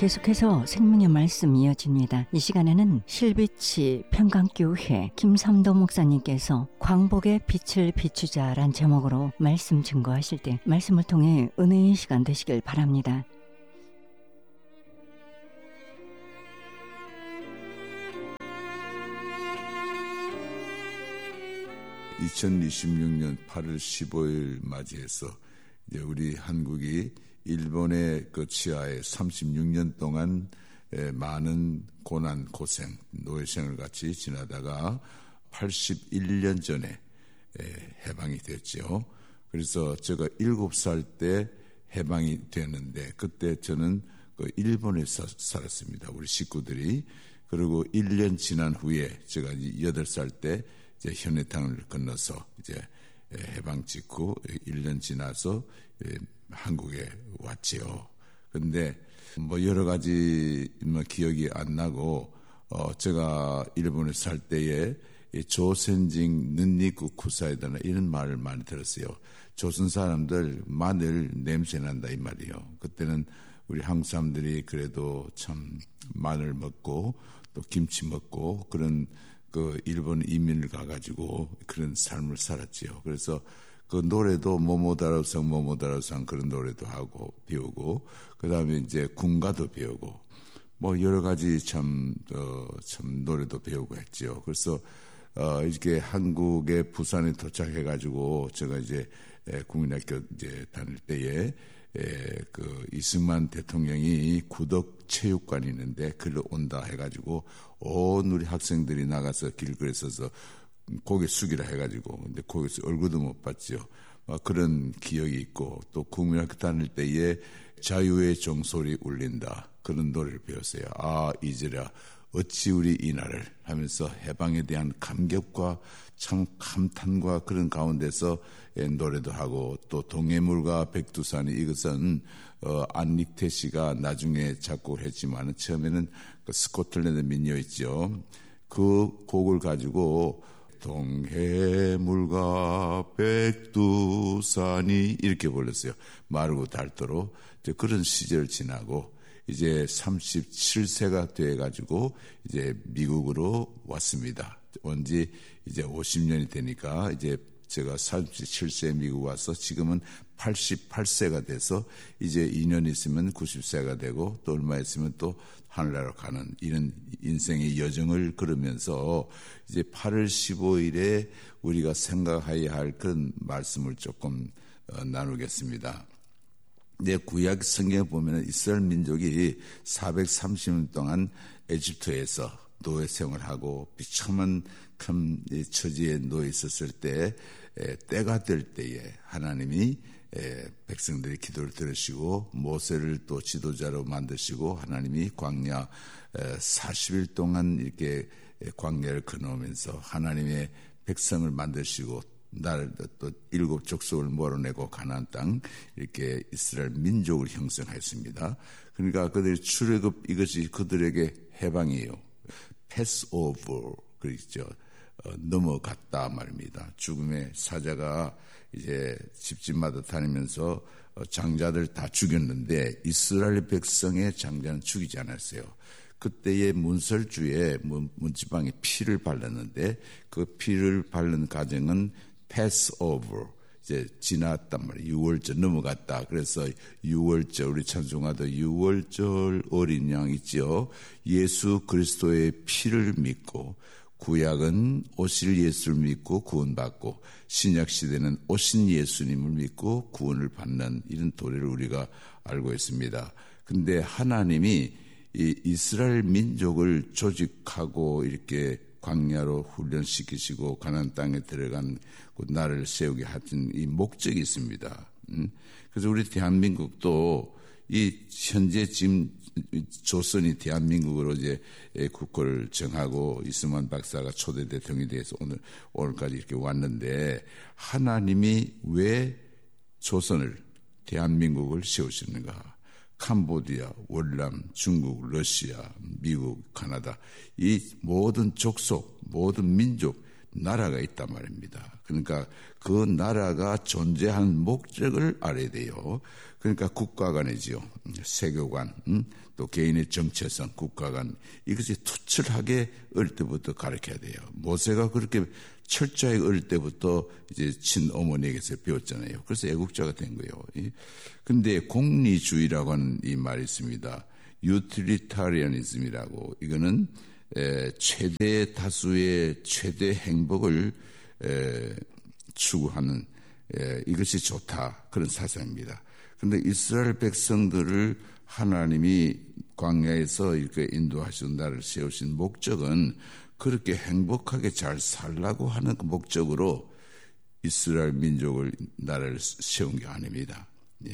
계속해서 생명의 말씀 이어집니다. 이 시간에는 실비치 평강교회 김삼도 목사님께서 광복의 빛을 비추자란 제목으로 말씀 증거하실 때 말씀을 통해 은혜의 시간 되시길 바랍니다. 2026년 8월 15일 맞이해서 이제 우리 한국이 일본의 그 치하에 36년 동안 많은 고난, 고생, 노예생을 같이 지나다가 81년 전에 해방이 됐죠. 그래서 제가 7살 때 해방이 됐는데 그때 저는 그 일본에 살았습니다. 우리 식구들이. 그리고 1년 지난 후에 제가 8살 때 이제 현해탄을 건너서 이제 해방 직후 1년 지나서 한국에 왔지요. 근데 뭐 여러 가지 뭐 기억이 안 나고 제가 일본에 살 때에 조선징 능리국 구사이다나 이런 말을 많이 들었어요. 조선 사람들 마늘 냄새 난다 이 말이에요. 그때는 우리 한국 사람들이 그래도 참 마늘 먹고 또 김치 먹고 그런 그 일본 이민을 가가지고 그런 삶을 살았지요. 그래서 그 노래도 모모다로상 그런 노래도 하고 배우고 그 다음에 이제 군가도 배우고 뭐 여러 가지 참 노래도 배우고 했지요. 그래서 이렇게 한국에 부산에 도착해가지고 제가 이제 국민학교 이제 다닐 때에 그 이승만 대통령이 구덕체육관이 있는데 글로 온다 해가지고 온 우리 학생들이 나가서 길거리에 서서 고개 숙이라 해가지고 근데 거기서 얼굴도 못 봤죠. 그런 기억이 있고 또 국민학교 다닐 때에 자유의 종소리 울린다 그런 노래를 배웠어요. 아 이제라 어찌 우리 이 나라를 하면서 해방에 대한 감격과 참 감탄과 그런 가운데서 노래도 하고 또 동해물과 백두산이 이것은 안익태 씨가 나중에 작곡을 했지만 처음에는 그 스코틀랜드 민요였죠. 그 곡을 가지고 동해물과 백두산이 이렇게 불렀어요. 마르고 닳도록 그런 시절을 지나고 이제 37세가 돼가지고 이제 미국으로 왔습니다. 온지 이제 50년이 되니까 이제 제가 37세에 미국 와서 지금은 88세가 돼서 이제 2년 있으면 90세가 되고 또 얼마 있으면 또 하늘나라로 가는 이런 인생의 여정을 걸으면서 이제 8월 15일에 우리가 생각해야 할 그런 말씀을 조금 나누겠습니다. 내 구약 성경에 보면 이스라엘 민족이 430년 동안 에집트에서 노예 생활하고 비참한 큰 처지에 놓여 있었을 때 때가 될 때에 하나님이 백성들의 기도를 들으시고 모세를 또 지도자로 만드시고 하나님이 광야 40일 동안 이렇게 광야를 건너오면서 하나님의 백성을 만드시고 나를 또 7 족속을 몰아내고 가나안 땅 이렇게 이스라엘 민족을 형성했습니다. 그러니까 그들의 출애굽 이것이 그들에게 해방이에요. 패스오버 그렇죠. 넘어갔다 말입니다. 죽음의 사자가 이제 집집마다 다니면서 장자들 다 죽였는데 이스라엘 백성의 장자는 죽이지 않았어요. 그때의 문설주에 문지방에 피를 발랐는데 그 피를 바른 과정은 패스오버 이제 지났단 말이에요. 6월절 넘어갔다. 그래서 6월절 우리 찬송하던 6월절 어린 양 있죠. 예수 그리스도의 피를 믿고 구약은 오실 예수를 믿고 구원받고 신약 시대는 오신 예수님을 믿고 구원을 받는 이런 도리를 우리가 알고 있습니다. 근데 하나님이 이 이스라엘 민족을 조직하고 이렇게 광야로 훈련시키시고 가나안 땅에 들어간 그 나라를 세우게 하신 이 목적이 있습니다. 그래서 우리 대한민국도 이 현재 지금 조선이 대한민국으로 이제 국호를 정하고 이승만 박사가 초대 대통령이 돼서 오늘까지 이렇게 왔는데 하나님이 왜 조선을 대한민국을 세우셨는가? 캄보디아, 월남, 중국, 러시아, 미국, 카나다 이 모든 족속, 모든 민족 나라가 있단 말입니다. 그러니까 그 나라가 존재하는 목적을 알아야 돼요. 그러니까 국가 간이지요. 세계 관, 또 개인의 정체성, 국가 간, 이것이 투철하게 어릴 때부터 가르쳐야 돼요. 모세가 그렇게 철저하게 어릴 때부터 이제 친어머니에게서 배웠잖아요. 그래서 애국자가 된 거예요. 근데 공리주의라고 하는 이 말이 있습니다. 유틸리타리아니즘이라고, 이거는 최대 다수의 최대 행복을 추구하는 이것이 좋다, 그런 사상입니다. 그런데 이스라엘 백성들을 하나님이 광야에서 이렇게 인도하신 나라를 세우신 목적은 그렇게 행복하게 잘 살라고 하는 그 목적으로 이스라엘 민족을 나라를 세운 게 아닙니다.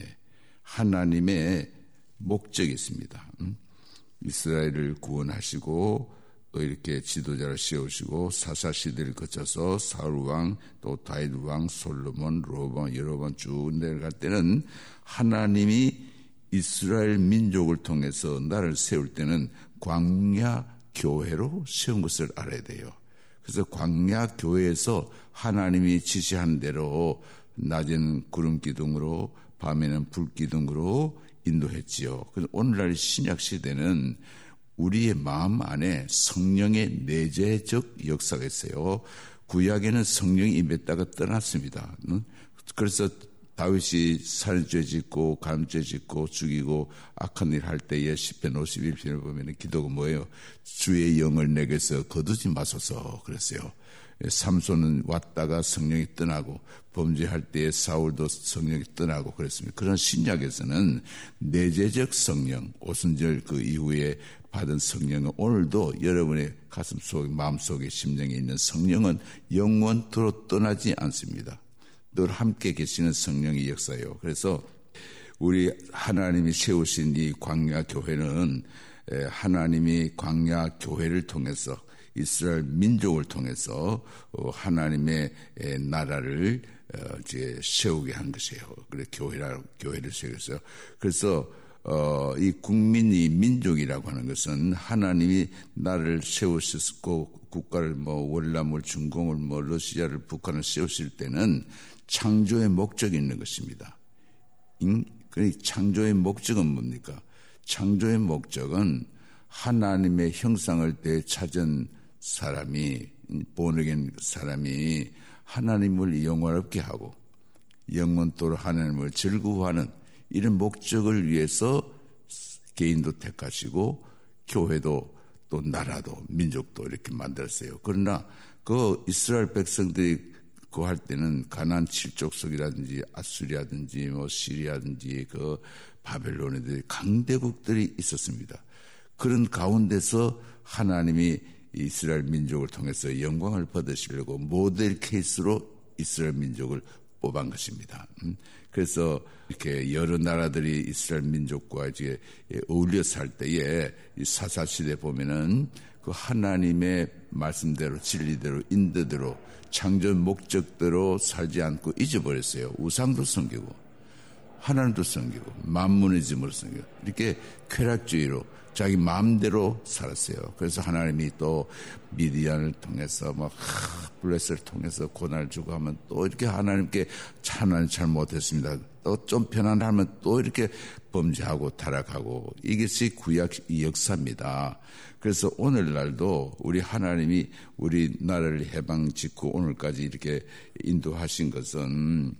하나님의 목적이 있습니다. 이스라엘을 구원하시고 이렇게 지도자를 세우시고 사사시대를 거쳐서 사울왕, 또 다윗왕, 솔로몬, 로보암 여러 번 쭉 내려갈 때는 하나님이 이스라엘 민족을 통해서 나라를 세울 때는 광야 교회로 세운 것을 알아야 돼요. 그래서 광야 교회에서 하나님이 지시한 대로 낮에는 구름 기둥으로 밤에는 불 기둥으로 인도했지요. 그래서 오늘날 신약 시대는 우리의 마음 안에 성령의 내재적 역사가 있어요. 구약에는 성령이 임했다가 떠났습니다. 그래서 다윗이 살죄 짓고 간죄 짓고 죽이고 악한 일 할 때에 시편 51편을 보면 기도가 뭐예요? 주의 영을 내게서 거두지 마소서 그랬어요. 삼손은 왔다가 성령이 떠나고 범죄할 때에 사울도 성령이 떠나고 그랬습니다. 그런 신약에서는 내재적 성령, 오순절 그 이후에 받은 성령은 오늘도 여러분의 가슴 속, 마음 속에 심령에 있는 성령은 영원토록 떠나지 않습니다. 늘 함께 계시는 성령의 역사예요. 그래서 우리 하나님이 세우신 이 광야 교회는 하나님이 광야 교회를 통해서 이스라엘 민족을 통해서 하나님의 나라를 이제 세우게 한 것이에요. 그래 교회를 세우겠어요. 그래서 이 국민이 민족이라고 하는 것은 하나님이 나라를 세우셨고 국가를 월남을 중공을 러시아를 북한을 세우실 때는 창조의 목적이 있는 것입니다. 창조의 목적은 뭡니까? 창조의 목적은 하나님의 형상을 되찾은 사람이, 본어겐 사람이 하나님을 영원롭게 하고 영원토록 하나님을 즐거워하는 이런 목적을 위해서 개인도 택하시고 교회도 또 나라도 민족도 이렇게 만들었어요. 그러나 그 이스라엘 백성들이 그거 할 때는 가나안 7족속이라든지 아수리아든지 시리아든지 그 바벨론이든지 강대국들이 있었습니다. 그런 가운데서 하나님이 이스라엘 민족을 통해서 영광을 받으시려고 모델 케이스로 이스라엘 민족을 뽑은 것입니다. 그래서 이렇게 여러 나라들이 이스라엘 민족과 이제 어울려 살 때에 이 사사시대 보면은 그 하나님의 말씀대로 진리대로 인도대로 창조 목적대로 살지 않고 잊어버렸어요. 우상도 섬기고 하나님도 섬기고 만문의즘으로 섬기고 이렇게 쾌락주의로 자기 마음대로 살았어요. 그래서 하나님이 또 미디안을 통해서 블레셋을 통해서 고난을 주고 하면 또 이렇게 하나님께 하나님 잘못했습니다. 또 좀 편안하면 또 이렇게 범죄하고 타락하고 이것이 구약 역사입니다. 그래서 오늘날도 우리 하나님이 우리 나라를 해방 직후 오늘까지 이렇게 인도하신 것은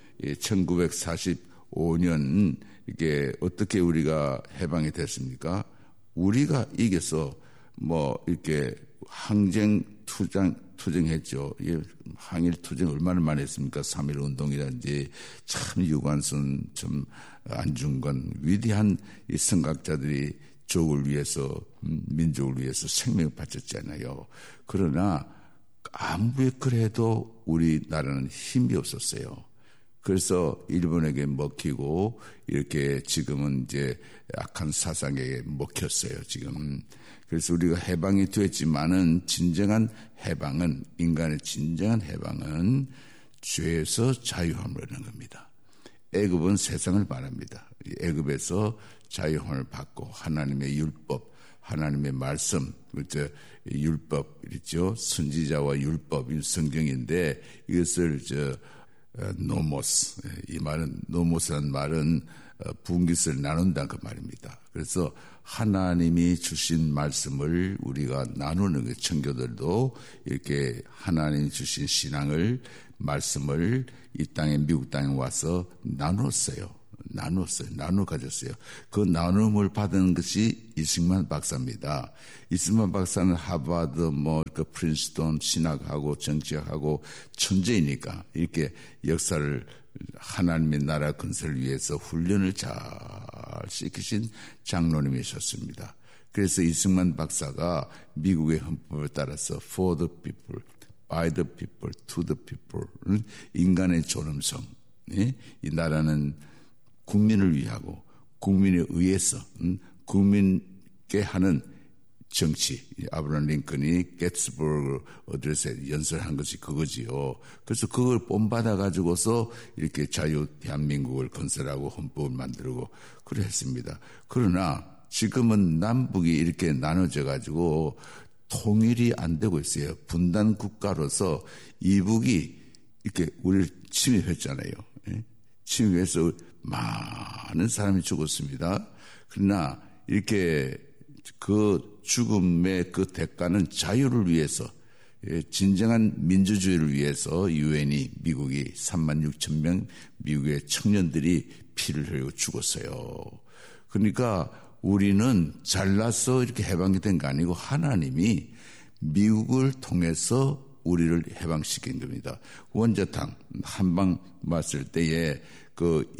1945년 이게 어떻게 우리가 해방이 됐습니까? 우리가 이겨서 이렇게 항쟁 투쟁했죠. 항일 투쟁 얼마나 많이 했습니까? 3.1 운동이라든지 참 유관순, 참 안중근 위대한 이 선각자들이 조국을 위해서 민족을 위해서 생명을 바쳤잖아요. 그러나 아무리 그래도 우리나라는 힘이 없었어요. 그래서 일본에게 먹히고 이렇게 지금은 이제 악한 사상에 먹혔어요. 지금. 그래서 우리가 해방이 됐지만은 진정한 해방은 인간의 진정한 해방은 죄에서 자유함을 얻는 겁니다. 애굽은 세상을 말합니다. 애굽에서 자유함을 받고 하나님의 율법, 하나님의 말씀, 율법 있죠. 선지자와 율법, 이 성경인데 이것을 노모스, 이 말은 노모스란 말은 분깃을 나눈다 그 말입니다. 그래서 하나님이 주신 말씀을 우리가 나누는 게 청교들도 이렇게 하나님이 주신 신앙을 말씀을 이 땅에 미국 땅에 와서 나누었어요. 나누어 가졌어요. 그 나눔을 받은 것이 이승만 박사입니다. 이승만 박사는 하버드, 프린스턴 신학하고 정치학하고 천재이니까 이렇게 역사를 하나님의 나라 건설을 위해서 훈련을 잘 시키신 장로님이셨습니다. 그래서 이승만 박사가 미국의 헌법을 따라서 for the people, by the people, to the people는 인간의 존엄성, 이 나라는 국민을 위하고 국민에 의해서 국민께 하는 정치, 아브라함 링컨이 게츠버그 어드레스에 연설한 것이 그거지요. 그래서 그걸 본받아 가지고서 이렇게 자유 대한민국을 건설하고 헌법을 만들고 그래 했습니다. 그러나 지금은 남북이 이렇게 나눠져 가지고 통일이 안 되고 있어요. 분단 국가로서 이북이 이렇게 우리를 침입했잖아요. 침입해서 많은 사람이 죽었습니다. 그러나 이렇게 그 죽음의 그 대가는 자유를 위해서, 진정한 민주주의를 위해서 유엔이 미국이 36,000명 미국의 청년들이 피를 흘리고 죽었어요. 그러니까 우리는 잘나서 이렇게 해방이 된 거 아니고 하나님이 미국을 통해서 우리를 해방시킨 겁니다. 원자탄 한방 맞을 때에 그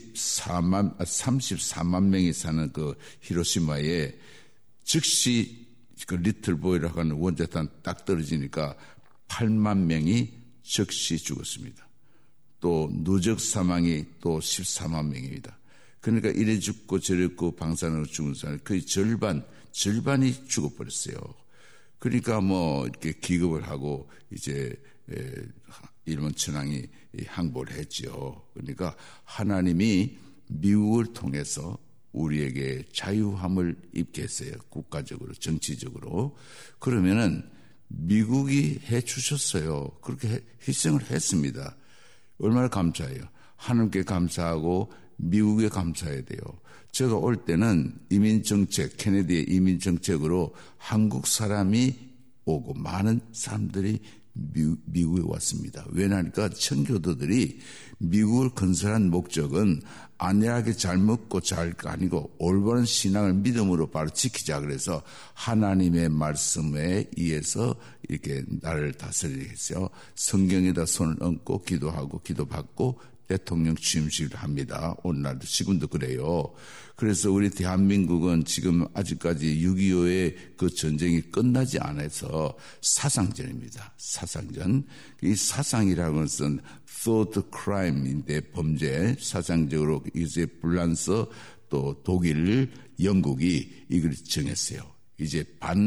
34만 명이 사는 그 히로시마에 즉시 그 리틀보이라고 하는 원자탄 딱 떨어지니까 8만 명이 즉시 죽었습니다. 또 누적 사망이 또 14만 명입니다. 그러니까 이래 죽고 저래 죽고 방사능으로 죽은 사람이 거의 절반이 죽어버렸어요. 그러니까 이렇게 기급을 하고 이제 일본 천황이 항복을 했지요. 그러니까 하나님이 미국을 통해서 우리에게 자유함을 입게 했어요. 국가적으로, 정치적으로. 그러면은 미국이 해 주셨어요. 그렇게 희생을 했습니다. 얼마나 감사해요. 하나님께 감사하고 미국에 감사해야 돼요. 제가 올 때는 이민정책, 케네디의 이민정책으로 한국 사람이 오고 많은 사람들이 미국에 왔습니다. 왜냐하니까 청교도들이 미국을 건설한 목적은 안일하게 잘 먹고 잘 아니고 올바른 신앙을 믿음으로 바로 지키자. 그래서 하나님의 말씀에 의해서 이렇게 나라를 다스리게 했어요. 성경에다 손을 얹고 기도하고 기도받고 대통령 취임식을 합니다. 오늘날도 지금도 그래요. 그래서 우리 대한민국은 지금 아직까지 6.25의 그 전쟁이 끝나지 않아서 사상전입니다. 사상전. 이 사상이라는 것은 thought crime인데 범죄, 사상적으로 이제 불란서 또 독일, 영국이 이걸 정했어요. 이제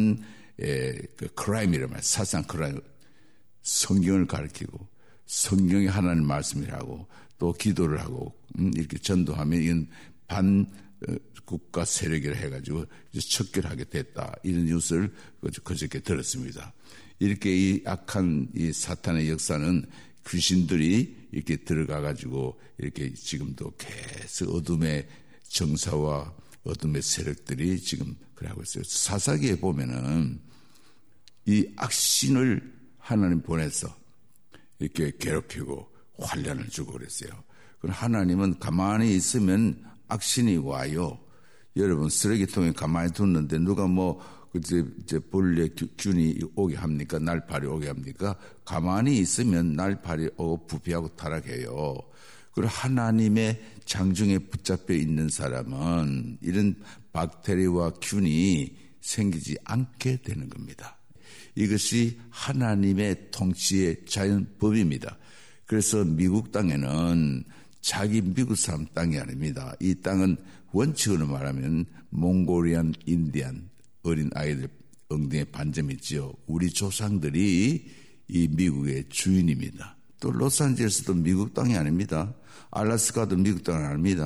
크라임이란 말이에요. 사상 크라임. 성경을 가르치고 성경이 하나님 말씀이라고 또 기도를 하고 이렇게 전도하면 이건 반국가 세력이라 해가지고 이제 척결하게 됐다. 이런 뉴스를 그저께 들었습니다. 이렇게 이 악한 이 사탄의 역사는 귀신들이 이렇게 들어가가지고 이렇게 지금도 계속 어둠의 정사와 어둠의 세력들이 지금 그래 하고 있어요. 사사기에 보면은 이 악신을 하나님 보내서 이렇게 괴롭히고 환란을 주고 그랬어요. 그럼 하나님은 가만히 있으면 악신이 와요. 여러분 쓰레기통에 가만히 뒀는데 누가 이제 벌레 균이 오게 합니까? 날파리 오게 합니까? 가만히 있으면 날파리 오고 부패하고 타락해요. 그리고 하나님의 장중에 붙잡혀 있는 사람은 이런 박테리아와 균이 생기지 않게 되는 겁니다. 이것이 하나님의 통치의 자연법입니다. 그래서 미국 땅에는 자기 미국 사람 땅이 아닙니다. 이 땅은 원칙으로 말하면 몽골리안, 인디안, 어린 아이들 엉덩이에 반점이 있지요. 우리 조상들이 이 미국의 주인입니다. 또 로스앤젤레스도 미국 땅이 아닙니다. 알래스카도 미국 땅이 아닙니다.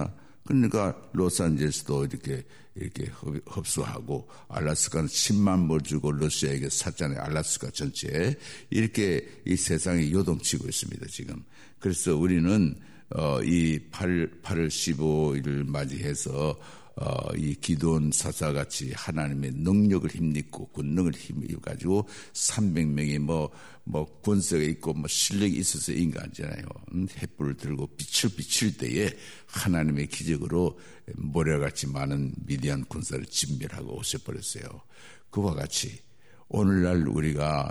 그러니까 로스앤젤레스도 이렇게 흡수하고 알라스카는 10만 불 주고 러시아에게 샀잖아요. 알라스카 전체에. 이렇게 이 세상이 요동치고 있습니다, 지금. 그래서 우리는 이 8월 15일을 맞이해서 이 기도원 사사같이 하나님의 능력을 힘입고 권능을 힘입어가지고 300명이 뭐 권세가 있고 뭐 실력이 있어서 인간이잖아요. 횃불을 들고 빛을 비칠 때에 하나님의 기적으로 모래같이 많은 미디안 군사를 진멸하고 오셔버렸어요. 그와 같이 오늘날 우리가